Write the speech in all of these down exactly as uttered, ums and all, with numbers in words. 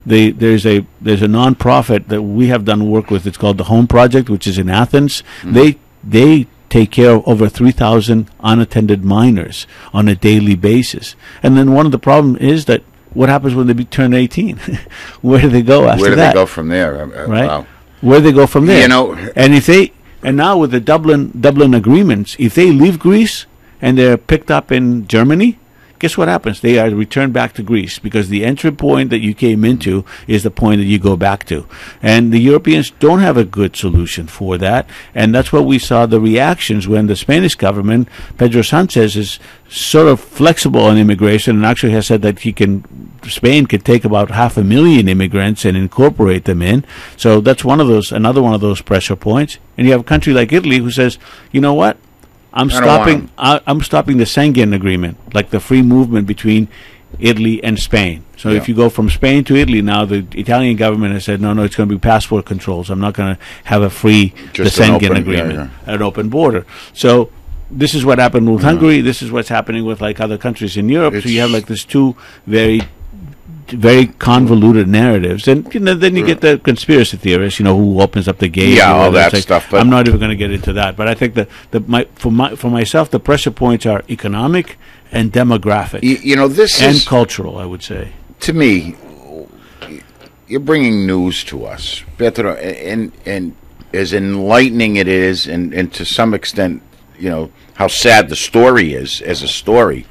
They, there's a there's a nonprofit that we have done work with. It's called the Home Project, which is in Athens. Mm-hmm. They they take care of over three thousand unattended minors on a daily basis. And then one of the problems is that what happens when they be, turn eighteen? Where do they go after that? Where do that? they go from there? Uh, right? Wow. Where do they go from there? You know, and if they and now with the Dublin Dublin agreements, if they leave Greece and they're picked up in Germany, guess what happens? They are returned back to Greece because the entry point that you came into is the point that you go back to. And the Europeans don't have a good solution for that. And that's what we saw the reactions when the Spanish government, Pedro Sanchez, is sort of flexible on immigration and actually has said that he can, Spain could take about half a million immigrants and incorporate them in. So that's one of those, another one of those pressure points. And you have a country like Italy who says, you know what? I'm stopping. I, I'm stopping the Schengen agreement, like the free movement between Italy and Spain. So yeah. if you go from Spain to Italy now, the Italian government has said, no, no, it's going to be passport controls. I'm not going to have a free Just the an Schengen open, agreement, yeah, yeah. an open border. So this is what happened with yeah. Hungary. This is what's happening with like other countries in Europe. It's so you have like this two very very convoluted narratives, and you know, then you get the conspiracy theorists, you know, who opens up the gate, yeah, all that like, stuff. But I'm not even going to get into that. But I think that the my for my for myself, the pressure points are economic and demographic, you, you know, this and is cultural. I would say to me, you're bringing news to us, Pedro, and and as enlightening it is, and and to some extent, you know, how sad the story is as a story.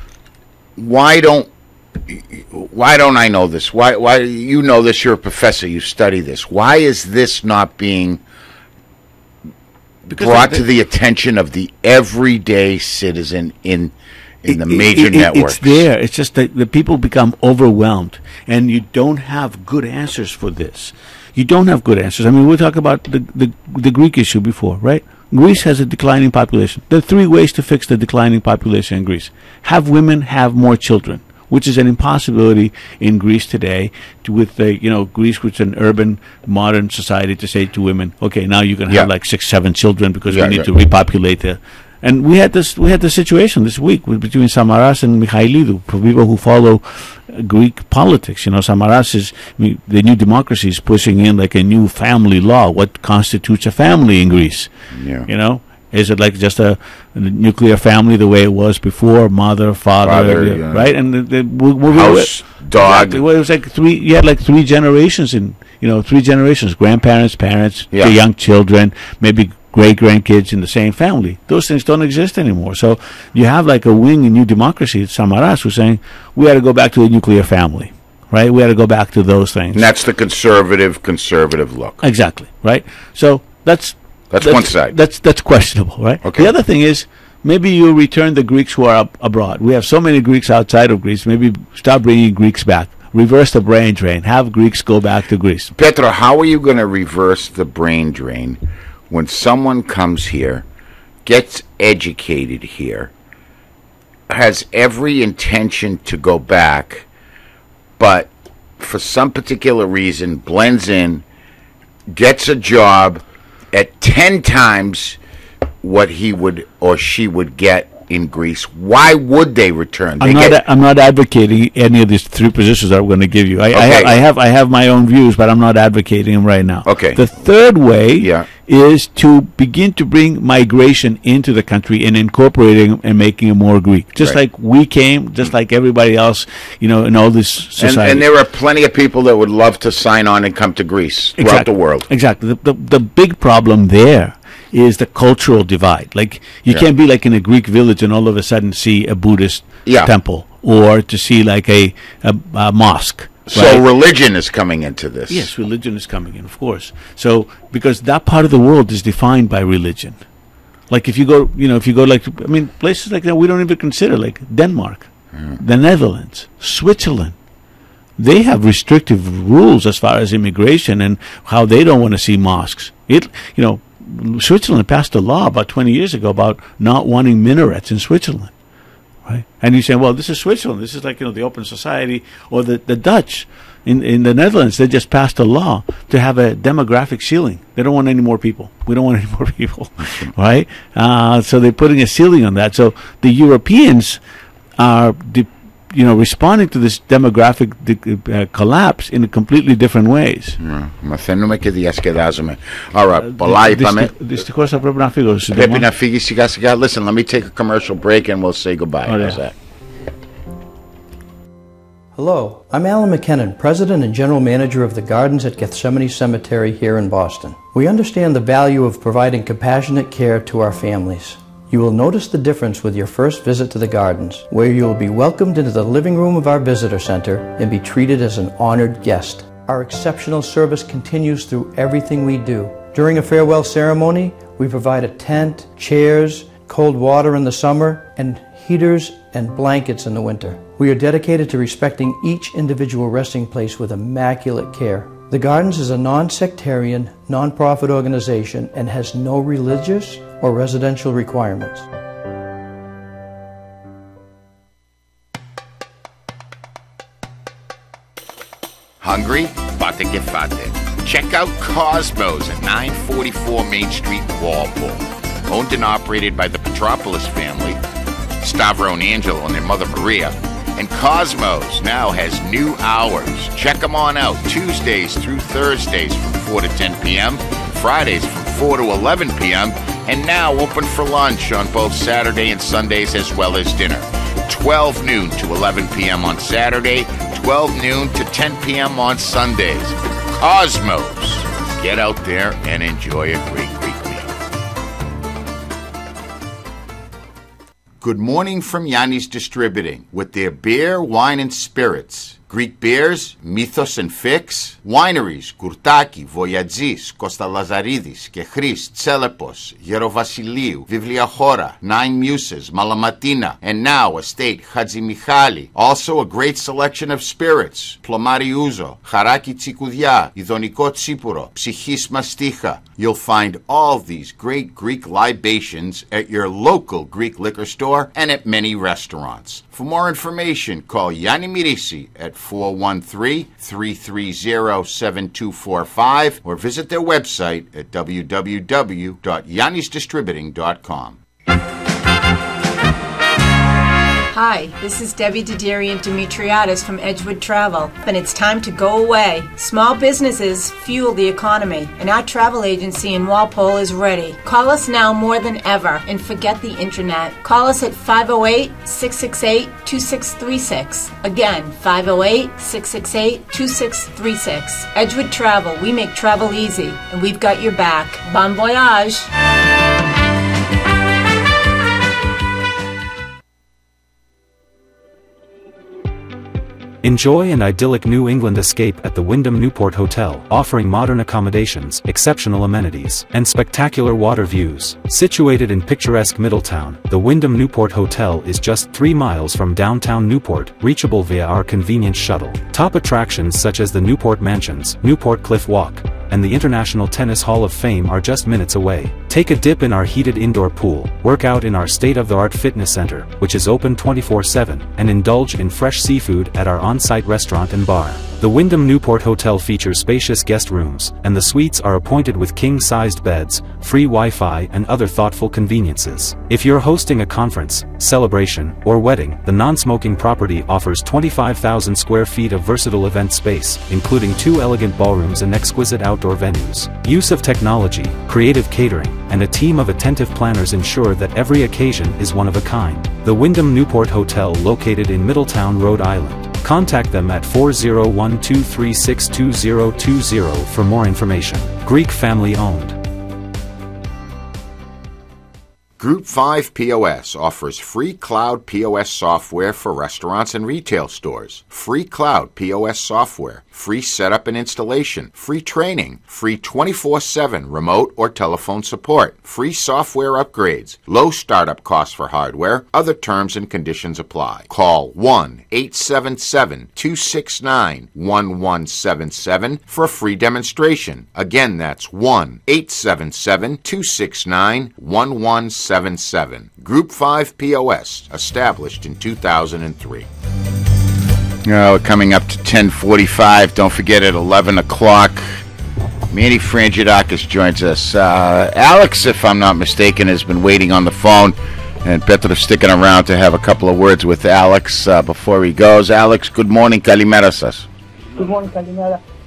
Why don't Why don't I know this? Why? Why you know this? You're a professor. You study this. Why is this not being because brought the, the, to the attention of the everyday citizen in in it, the major it, it, networks? It's there. It's just that the people become overwhelmed, and you don't have good answers for this. You don't have good answers. I mean, we'll talk about the the, the Greek issue before, right? Greece has a declining population. There are three ways to fix the declining population in Greece: have women have more children, which is an impossibility in Greece today, to, with the, you know, Greece, which is an urban, modern society, to say to women, okay, now you can yeah. have like six, seven children because yeah, we need yeah. to repopulate the. And we had this, we had the situation this week with, between Samaras and Michailidou, for people who follow uh, Greek politics. You know, Samaras is, I mean, the New Democracy is pushing in like a new family law. What constitutes a family in Greece? Yeah. You know? Is it like just a, a nuclear family the way it was before, mother, father, Father, yeah, yeah. right? And the, the we, we, house, we, dog. Exactly. Well, it was like three. You had like three generations in, you know, three generations: grandparents, parents, yeah. the young children, maybe great grandkids in the same family. Those things don't exist anymore. So you have like a wing in New Democracy, Samaras, who's saying we had to go back to a nuclear family, right? We had to go back to those things. And that's the conservative, conservative look. Exactly, right? So that's. That's, that's one side. That's that's questionable, right? Okay. The other thing is, maybe you return the Greeks who are up abroad. We have so many Greeks outside of Greece. Maybe start bringing Greeks back. Reverse the brain drain. Have Greeks go back to Greece. Petro, how are you going to reverse the brain drain when someone comes here, gets educated here, has every intention to go back, but for some particular reason blends in, gets a job at ten times what he would or she would get in Greece? Why would they return? They I'm not. get, A, I'm not advocating any of these three positions that I'm going to give you. I, okay. I, have, I have. I have my own views, but I'm not advocating them right now. Okay. The third way yeah. is to begin to bring migration into the country and incorporating and making it more Greek, just right. like we came, just like everybody else, you know, in all this society. And, and there are plenty of people that would love to sign on and come to Greece throughout exactly. the world. Exactly. The, the the big problem there is the cultural divide. Like, you yeah. can't be like in a Greek village and all of a sudden see a Buddhist yeah. temple, or to see like a, a, a mosque. So right? religion is coming into this. Yes, religion is coming in, of course. So, because that part of the world is defined by religion. Like if you go, you know, if you go like, I mean, places like that we don't even consider, like Denmark, mm. the Netherlands, Switzerland. They have restrictive rules as far as immigration and how they don't want to see mosques. It, you know, Switzerland passed a law about twenty years ago about not wanting minarets in Switzerland, right? And you say, well, this is Switzerland. This is like, you know, the open society. Or the, the Dutch in, in the Netherlands, they just passed a law to have a demographic ceiling. They don't want any more people. We don't want any more people, right? Uh, so they're putting a ceiling on that. So the Europeans are de- you know, responding to this demographic uh, collapse in completely different ways. Μαθαίνουμε και διασκεδάζουμε. Alright, πολλά είπαμε. Δυστυχώς θα πρέπει να φύγω. Πρέπει να φύγει σιγά σιγά. Listen, let me take a commercial break and we'll say goodbye. How's that? Hello, I'm Alan McKinnon, President and General Manager of the Gardens at Gethsemane Cemetery here in Boston. We understand the value of providing compassionate care to our families. You will notice the difference with your first visit to the Gardens, where you will be welcomed into the living room of our visitor center and be treated as an honored guest. Our exceptional service continues through everything we do. During a farewell ceremony, we provide a tent, chairs, cold water in the summer, and heaters and blankets in the winter. We are dedicated to respecting each individual resting place with immaculate care. The Gardens is a non-sectarian, non-profit organization and has no religious or residential requirements. Hungry? Fate che fate. Check out Cosmos at nine forty-four Main Street, Walpole. Owned and operated by the Petropolis family, Stavro and Angelo and their mother Maria. And Cosmos now has new hours. Check them on out. Tuesdays through Thursdays from four to ten p.m., Fridays from four to eleven p.m., and now open for lunch on both Saturday and Sundays as well as dinner. twelve noon to eleven p.m. on Saturday, twelve noon to ten p.m. on Sundays. Cosmos. Get out there and enjoy a great Greek meal. Good morning from Yanni's Distributing with their beer, wine, and spirits. Greek beers, Mythos and Fix, wineries, Kurtaki, Voyagis, Kostalazaridis, Kechris, Tselepos, Gerovasiliou, Vivliachora, Nine Muses, Malamatina, and now Estate Hadzi Michali. Also a great selection of spirits, Plomari Ouzo, Charaki Tsikoudia, Idoniko Tsipuro, Psychis Masticha. You'll find all these great Greek libations at your local Greek liquor store and at many restaurants. For more information, call Yanni Mirisi at four one three, three three zero, seven two four five or visit their website at w w w dot yannis distributing dot com. Hi, this is Debbie Diderian Dimitriadis from Edgewood Travel, and it's time to go away. Small businesses fuel the economy, and our travel agency in Walpole is ready. Call us now more than ever, and forget the internet. Call us at five oh eight, six six eight, two six three six. Again, five oh eight, six six eight, two six three six. Edgewood Travel, we make travel easy, and we've got your back. Bon voyage! Enjoy an idyllic New England escape at the Wyndham Newport Hotel, offering modern accommodations, exceptional amenities, and spectacular water views. Situated in picturesque Middletown, the Wyndham Newport Hotel is just three miles from downtown Newport, reachable via our convenient shuttle. Top attractions such as the Newport Mansions, Newport Cliff Walk, and the International Tennis Hall of Fame are just minutes away. Take a dip in our heated indoor pool, work out in our state-of-the-art fitness center, which is open twenty-four seven, and indulge in fresh seafood at our on-site restaurant and bar. The Wyndham Newport Hotel features spacious guest rooms, and the suites are appointed with king-sized beds, free Wi-Fi, and other thoughtful conveniences. If you're hosting a conference, celebration, or wedding, the non-smoking property offers twenty-five thousand square feet of versatile event space, including two elegant ballrooms and exquisite outdoor venues. Use of technology, creative catering, and a team of attentive planners ensure that every occasion is one of a kind. The Wyndham Newport Hotel, located in Middletown, Rhode Island. Contact them at four oh one, two three six, two oh two oh for more information. Greek family owned. Group five P O S offers free cloud P O S software for restaurants and retail stores. Free cloud P O S software, free setup and installation, free training, free twenty-four seven remote or telephone support, free software upgrades, low startup costs for hardware. Other terms and conditions apply. Call one eight seven seven, two six nine, one one seven seven for a free demonstration. Again, that's one eight seven seven, two six nine, one one seven seven. Group five P O S, established in two thousand three. Oh, we're coming up to ten forty-five. Don't forget at eleven o'clock, Manny Frangidakis joins us. Uh, Alex, if I'm not mistaken, has been waiting on the phone. And Petro's sticking around to have a couple of words with Alex uh, before he goes. Alex, good morning. Kalimera sas. Good morning, Kalimera.